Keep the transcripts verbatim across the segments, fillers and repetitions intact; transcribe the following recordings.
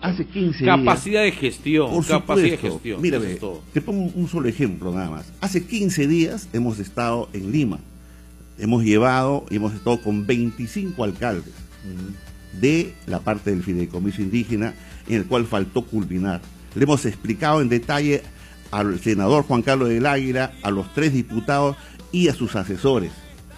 hace quince capacidad días, de gestión, por capacidad supuesto, de gestión. Mírame, te pongo un solo ejemplo nada más. Hace quince días hemos estado en Lima, hemos llevado y hemos estado con veinticinco alcaldes uh-huh. de la parte del fideicomiso indígena, en el cual faltó culminar. Le hemos explicado en detalle al senador Juan Carlos del Águila, a los tres diputados y a sus asesores.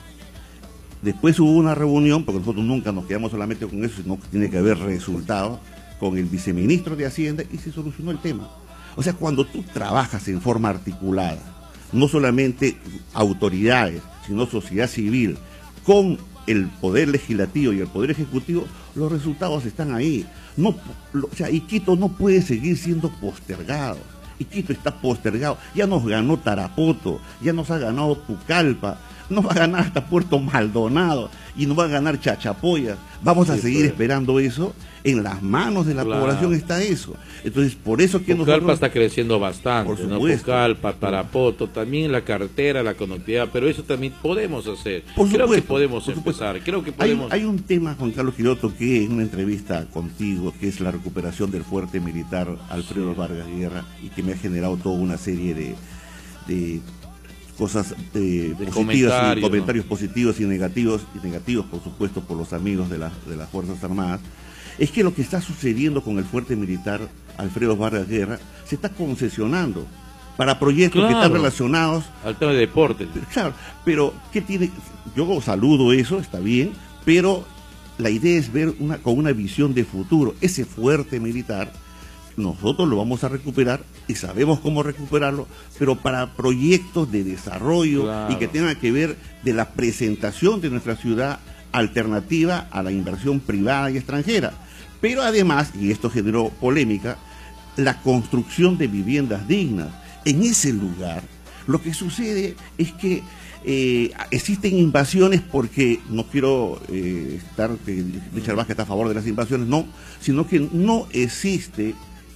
Después hubo una reunión, porque nosotros nunca nos quedamos solamente con eso, sino que tiene que haber resultados, con el viceministro de Hacienda, y se solucionó el tema. O sea, cuando tú trabajas en forma articulada, no solamente autoridades, sino sociedad civil, con el poder legislativo y el poder ejecutivo, los resultados están ahí. No, o sea, Iquitos no puede seguir siendo postergado. Iquitos está postergado. Ya nos ganó Tarapoto, ya nos ha ganado Pucallpa, nos va a ganar hasta Puerto Maldonado y nos va a ganar Chachapoyas. Vamos sí, a seguir pues. esperando eso. En las manos de la claro. población está eso. Entonces, por eso que Pucallpa nosotros... está creciendo bastante, por ¿no? Pucallpa, Tarapoto, también la carretera, la conectividad, pero eso también podemos hacer. Por Creo supuesto, que podemos por empezar. Creo que podemos... Hay, hay un tema, Juan Carlos, que yo toqué en una entrevista contigo, que es la recuperación del fuerte militar Alfredo sí. Vargas Guerra, y que me ha generado toda una serie de... de cosas eh, de positivas comentarios, y comentarios ¿no? positivos y negativos, y negativos por supuesto por los amigos de, la, de las Fuerzas Armadas, es que lo que está sucediendo con el fuerte militar Alfredo Vargas Guerra se está concesionando para proyectos claro. que están relacionados al tema de deporte. Claro, pero ¿qué tiene? Yo saludo eso, está bien, pero la idea es ver una, con una visión de futuro. Ese fuerte militar nosotros lo vamos a recuperar y sabemos cómo recuperarlo, pero para proyectos de desarrollo claro. y que tengan que ver de la presentación de nuestra ciudad alternativa a la inversión privada y extranjera. Pero además, y esto generó polémica, la construcción de viviendas dignas. En ese lugar, lo que sucede es que eh, existen invasiones, porque no quiero eh, estar que Richard Vázquez está a favor de las invasiones, no, sino que no existe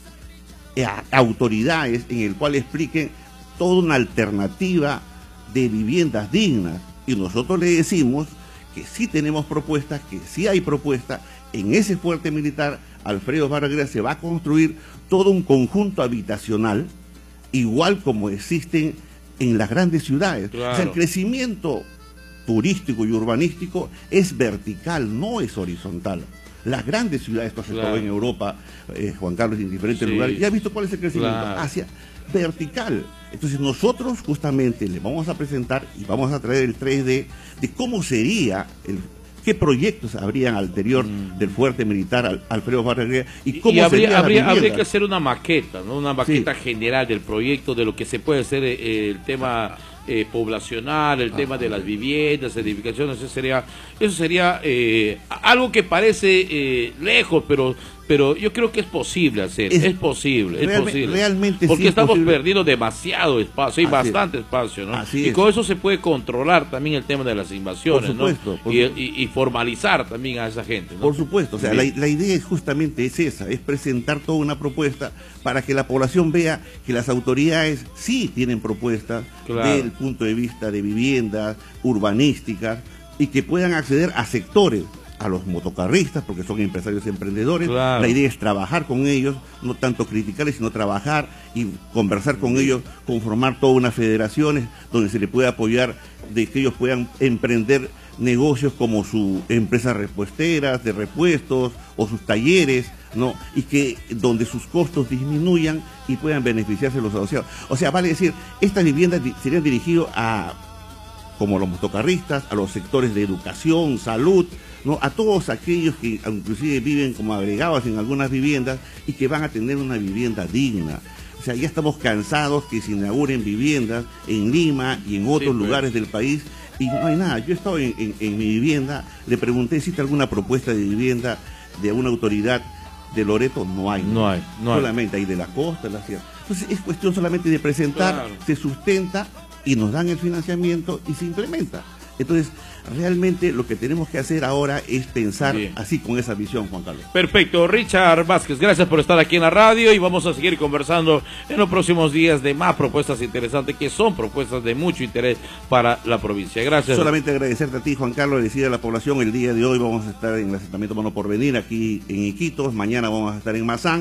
autoridades en el cual expliquen toda una alternativa de viviendas dignas, y nosotros le decimos que sí tenemos propuestas, que sí hay propuestas. En ese fuerte militar Alfredo Vargas Guerra se va a construir todo un conjunto habitacional igual como existen en las grandes ciudades. Claro. O sea, el crecimiento turístico y urbanístico es vertical, no es horizontal. Las grandes ciudades, esto se claro. en Europa, eh, Juan Carlos, en diferentes sí. lugares, ya ha visto cuál es el crecimiento, claro. hacia vertical. Entonces nosotros justamente le vamos a presentar y vamos a traer el tres D de cómo sería, el, qué proyectos habrían al interior mm. del fuerte militar al, Alfredo Vargas Guerra, y cómo y habría, sería habría, la habría que hacer una maqueta, ¿no? Una maqueta sí. general del proyecto, de lo que se puede hacer, eh, el tema eh, poblacional, el ah, tema de las viviendas, edificaciones. Eso sería, eso sería eh, algo que parece eh, lejos, pero pero yo creo que es posible hacer, es, es posible, es realme, posible. Realmente porque sí estamos posible. perdiendo demasiado espacio, hay Así bastante es. espacio, ¿no? Así y es. con eso se puede controlar también el tema de las invasiones, por supuesto, ¿no? Por y, supuesto. Y, y formalizar también a esa gente, ¿no? Por supuesto, o sea, la, la idea es justamente es esa, es presentar toda una propuesta para que la población vea que las autoridades sí tienen propuestas claro. desde el punto de vista de viviendas, urbanísticas, y que puedan acceder a sectores, a los motocarristas, porque son empresarios emprendedores. Claro. La idea es trabajar con ellos, no tanto criticarles, sino trabajar y conversar con ellos, conformar todas unas federaciones donde se les pueda apoyar, de que ellos puedan emprender negocios como sus empresas repuesteras, de repuestos, o sus talleres, ¿no? Y que donde sus costos disminuyan y puedan beneficiarse los asociados. O sea, vale decir, estas viviendas serían dirigidas a, como los motocarristas, a los sectores de educación, salud, ¿no? A todos aquellos que inclusive viven como agregados en algunas viviendas y que van a tener una vivienda digna. O sea, ya estamos cansados que se inauguren viviendas en Lima y en otros sí, lugares pues. del país, y no hay nada. Yo he estado en, en, en mi vivienda, le pregunté, ¿existe alguna propuesta de vivienda de una autoridad de Loreto? No hay. No hay. No solamente hay de la costa, de la sierra. Entonces es cuestión solamente de presentar, claro. se sustenta y nos dan el financiamiento y se implementa. Entonces, realmente lo que tenemos que hacer ahora es pensar Bien. así, con esa visión, Juan Carlos. Perfecto. Richard Vázquez, gracias por estar aquí en la radio, y vamos a seguir conversando en los próximos días de más propuestas interesantes, que son propuestas de mucho interés para la provincia. Gracias. Solamente agradecerte a ti, Juan Carlos, decir a la población, el día de hoy vamos a estar en el asentamiento Mano por Venir, aquí en Iquitos, mañana vamos a estar en Mazán.